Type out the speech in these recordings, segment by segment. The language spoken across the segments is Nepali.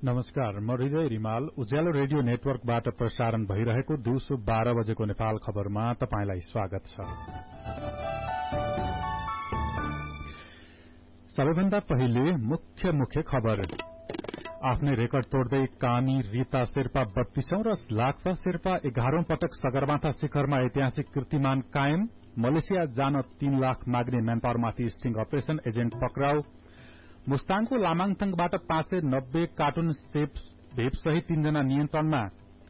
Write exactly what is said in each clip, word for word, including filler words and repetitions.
नमस्कार, म हृदय रिमाल उज्यालो रेडियो नेटवर्कबाट प्रसारण भइरहेको दिउँसो बाह्र बजेको नेपाल खबरमा तपाईंलाई स्वागत छ। सबैभन्दा पहिले मुख्य मुख्य खबर। आफ्नै रेकर्ड तोड्दै कामी रीता शेर्पा बत्तीसौं र लाक्पा शेर्पा एघारौं पटक सगरमाथा शिखरमा ऐतिहासिक कीर्तिमान कायम। मलेसिया जान तीन लाख माग्ने म्यानपावरमाथि स्टिंग अपरेशन, एजेन्ट पक्राउ। मुस्ताङको लामाङथङबाट पाँच सय नब्बे कार्टुन भेप सहित तीनजना नियन्त्रणमा।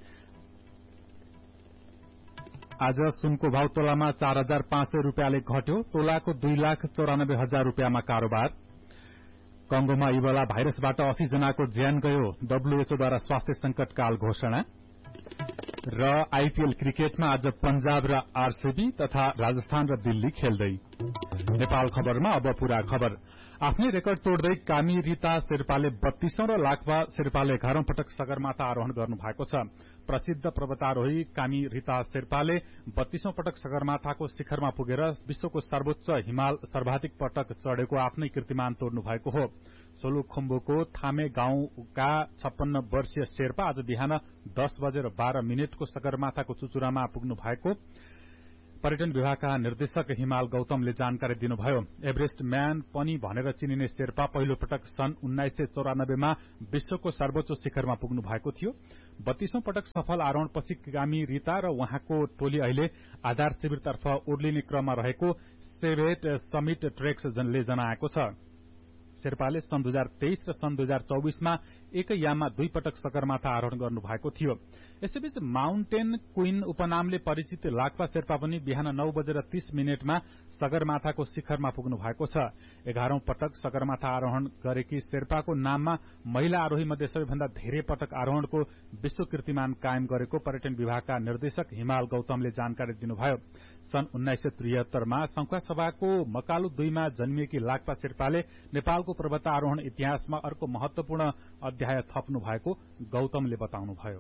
आज सुनको भाव तोलामा चार हजार पाँच सय रूपियाँले घट्यो। तोलाको दुई लाख चौरानब्बे हजार रूपियाँमा कारोबार। कंगोमा इबोला भाइरसबाट अस्सी जनाको ज्यान गयो। डब्ल्यूएचओद्वारा स्वास्थ्य संकटकाल घोषणा। र आईपीएल क्रिकेटमा आज पंजाब र आरसीबी तथा राजस्थान र दिल्ली खेल्दै। नेपाल खबरमा अब पूरा खबर। आफ्नै रेकर्ड तोड्दै कामी रीता शेर्पाले बत्तीसौं र लाक्पा शेर्पाले एघारौं पटक सगरमाथा आरोहण गर्नु भएको छ। प्रसिद्ध पर्वतारोही कामी रीता शेर्पाले बत्तीसौं पटक सगरमाथाको शिखरमा पुगेर विश्वको सर्वोच्च हिमाल सर्वाधिक पटक चढ़ेको आफ्नै कीर्तिमान तोड्नु भएको हो। सोलुखुम्बुको थामे गाउँका छप्पन्न वर्षीय शेर्पा आज बिहान दस बजेर बाह्र मिनटको सगरमाथाको चुचुरामा पुग्नु भएको पर्यटन विभागका निर्देशक हिमाल गौतमले जानकारी दिनुभयो। एभरेस्ट म्यान पनि भनेर चिनिने शेर्पा पहिलो पटक सन् उन्नाइस सय चौरानब्बेमा विश्वको सर्वोच्च शिखरमा पुग्नु भएको थियो। बत्तीसौं पटक सफल आरोहणपछि कामी रीता र उहाँको टोली अहिले आधार शिविरतर्फ ओर्लिने क्रममा रहेको सेभेट समिट ट्रेक्सले जनाएको छ। शेर्पाले सन् दुई हजार तेइस र सन् दुई हजार चौबीसमा एकै याममा दुई पटक सगरमाथा आरोहण गर्नु भएको थियो। यसैबीच माउन्टेन क्वीन उपनामले परिचित लाक्पा शेर्पा पनि बिहान नौ बजेर तीस मिनटमा सगरमाथाको शिखरमा पुग्नु भएको छ। एघारौं पटक सगरमाथा आरोहण गरेकी शेर्पाको नाममा महिला आरोही मध्ये सबैभन्दा धेरै पटक आरोहणको विश्व कीर्तिमान कायम गरेको पर्यटन विभागका निर्देशक हिमाल गौतमले जानकारी दिनुभयो। सन् उन्नाइस सय त्रिहत्तरमा संखुवासभाको मकालु दुईमा जन्मिएकी लाक्पा शेर्पाले नेपालको पर्वतारोहण इतिहासमा अर्को महत्वपूर्ण अध्याय थप्नु भएको गौतमले बताउनुभयो।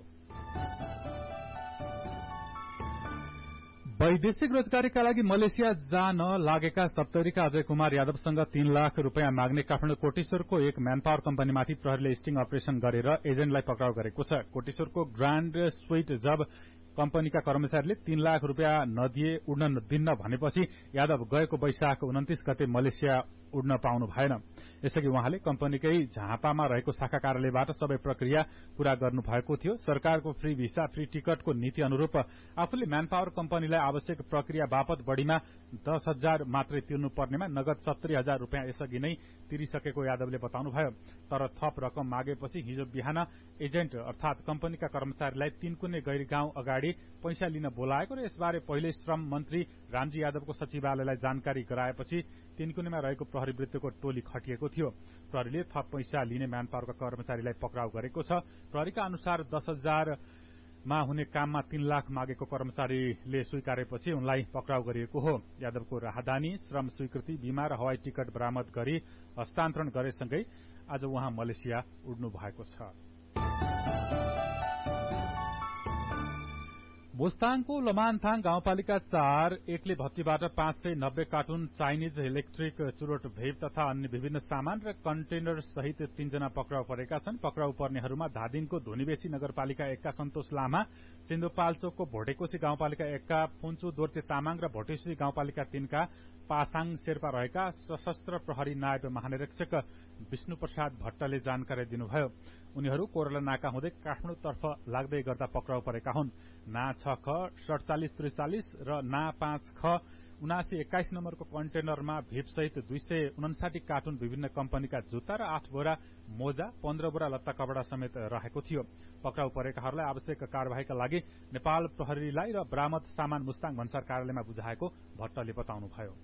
वैदेशिक रोजगारीका लागि मलेसिया जान लागेका सप्तरीका अजय कुमार यादवसँग तीन लाख रूपियाँ माग्ने काठमाडौँ कोटेश्वरको एक म्यानपावर कम्पनीमाथि प्रहरीले स्टिंग अपरेशन गरेर एजेन्टलाई पक्राउ गरेको छ। कोटेश्वरको ग्राण्ड स्वीट जब कम्पनीका कर्मचारीले तीन लाख रूपियाँ नदिए उड्न दिन्न भनेपछि यादव गएको वैशाख उन्तिस गते मलेसिया उड्न पाउनु भएन। यसअघि उहाँले कम्पनीकै झापामा रहेको शाखा कार्यालयबाट सबै प्रक्रिया पूरा गर्नु भएको थियो। सरकारको फ्री भिसा फ्री टिकटको नीति अनुरूप आफूले म्यानपावर कम्पनीलाई आवश्यक प्रक्रिया बापत बढ़ीमा दस हजार मात्रै तिर्नु पर्नेमा नगद सत्तरी हजार रूपियाँ यसअघि नै तिरिसकेको यादवले बताउनुभयो। तर थप रकम मागेपछि हिजो बिहान एजेन्ट अर्थात कम्पनीका कर्मचारीलाई तीनकुने गैरी गाउँ अगाडि पैसा लिन बोलाएको र यसबारे पहिले श्रम मन्त्री रामजी यादवको सचिवालयलाई जानकारी गराएपछि तीनकुनेमा रहेको प्रहरी वृत्तको टोली खटिएको थियो। प्रहरीले थप पैसा लिने म्यानपावरका कर्मचारीलाई पक्राउ गरेको छ। प्रहरीका अनुसार दस हजारमा हुने काममा तीन लाख मागेको कर्मचारीले स्वीकारेपछि उनलाई पक्राउ गरिएको हो। यादवको राहदानी, श्रम स्वीकृति, बीमा र हवाई टिकट बरामद गरी हस्तान्तरण गरेसँगै आज उहाँ मलेसिया उड्नु भएको छ। मुस्ताङको लमानथाङ गाउँपालिका चार एकले भट्टीबाट पाँच सय नब्बे कार्टुन चाइनिज इलेक्ट्रिक चुरोट भेप तथा अन्य विभिन्न सामान र कन्टेनर सहित तीनजना पक्राउ परेका छन्। पक्राउ पर्नेहरूमा धादिङको धुनीबेसी नगरपालिका एकका सन्तोष लामा, सिन्धुपाल्चोकको भोटेकोशी गाउँपालिका एकका फुन्चु दोर्चे तामाङ र भोटेश्वरी गाउँपालिका तीनका पासाङ शेर्पा रहेका सशस्त्र प्रहरी नायब महानिरीक्षक विष्णु प्रसाद भट्टले जानकारी दिनुभयो। उनीहरू कोरला नाका हुँदै काठमाडौँतर्फ लाग्दै गर्दा पक्राउ परेका हुन्। ना छ ख सड़चालिस त्रिचालिस र ना पाँच ख उनासी एक्काइस नम्बरको कन्टेनरमा भेपसहित दुई सय उनासाठी कार्टुन विभिन्न कम्पनीका जुत्ता र आठ बोरा मोजा, पन्ध्र बोरा लत्ता कपड़ा समेत रहेको थियो। पक्राउ परेकाहरूलाई आवश्यक कार्यवाहीका लागि नेपाल प्रहरीलाई र बरामद सामान मुस्ताङ भन्सार कार्यालयमा बुझाएको भट्टले बताउनुभयो।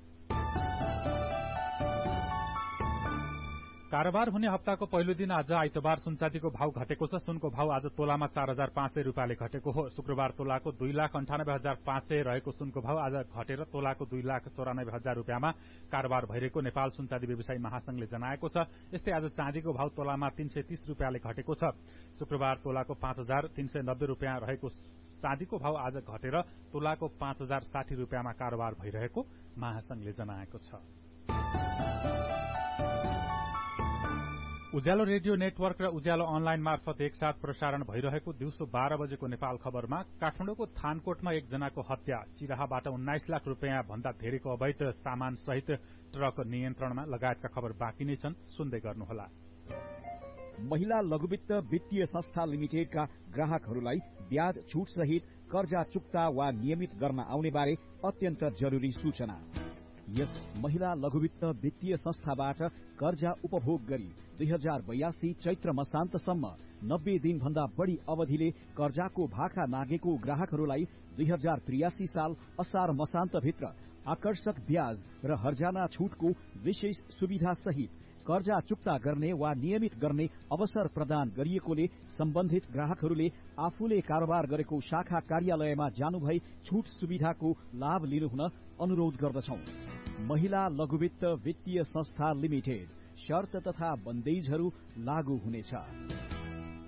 कारोबार हुने हप्ताको पहिलो दिन आज आइतबार सुनचाँदीको भाव घटेको छ। सुनको भाव आज तोलामा चार हजार पाँच सय रूपियाँले घटेको हो। शुक्रबार तोलाको दुई लाख अन्ठानब्बे हजार पाँच सय रहेको सुनको भाव आज घटेर तोलाको दुई लाख चौरानब्बे हजार रूपियाँमा कारोबार भइरहेको नेपाल सुनचाँदी व्यवसायी महासंघले जनाएको छ। यस्तै आज चाँदीको भाव तोलामा तीन सय तीस रूपियाँले घटेको छ। शुक्रबार तोलाको पाँच हजार तीन सय नब्बे रूपियाँ रहेको चाँदीको भाव आज घटेर तोलाको पाँच हजार साठी रूपियाँमा कारोबार भइरहेको महासंघले जनाएको छ। उज्यालो रेडियो नेटवर्क र उज्यालो अनलाइन मार्फत एकसाथ प्रसारण भइरहेको दिउँसो बाह्र बजेको नेपाल खबरमा काठमाडौँको थानकोटमा एकजनाको हत्या, चिराहाबाट उन्नाइस लाख रुपियाँ भन्दा धेरैको अवैध सामान सहित ट्रक नियन्त्रणमा लगायतका खबर बाँकी नै छन्, सुन्दै गर्नुहोला। महिला लघुवित्त वित्तीय संस्था लिमिटेडका ग्राहकहरूलाई ब्याज छुट सहित कर्जा चुक्ता वा नियमित गर्न आउने बारे अत्यन्त जरुरी सूचना। यस महिला लघुवित्त वित्तीय संस्थाबाट कर्जा उपभोग गरी दुई हजार बयासी चैत्र मसान्तसम्म नब्बे दिन भन्दा बढ़ी अवधिले कर्जाको भाका मागेको ग्राहकहरूलाई दुई हजार त्रियासी साल असार मसान्तभित्र आकर्षक ब्याज र हर्जाना छुटको विशेष सुविधा सहित कर्जा चुक्ता गर्ने वा नियमित गर्ने अवसर प्रदान गरिएकोले सम्बन्धित ग्राहकहरूले आफूले कारोबार गरेको शाखा कार्यालयमा जानुभई छुट सुविधाको लाभ लिनुहुन अनुरोध गर्दछौं। महिला लघुवित्त वित्तीय संस्था लिमिटेड, शर्त तथा बन्देजहरू लागू हुनेछ।